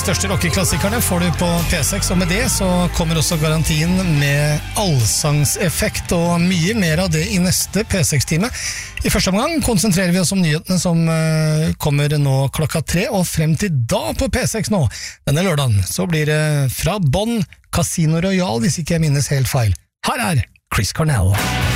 største rockeklassikerne får du på P6, og med det så kommer også garantien med allsangseffekt og mye mer av det i neste P6-time. I første omgang konsentrerer vi oss om nyhetene som kommer nå klokka 3, og frem til da på P6 nå, denne lørdagen, så blir det fra Bonn Casino Royale, hvis ikke jeg minnes helt feil. Her er Chris Cornell.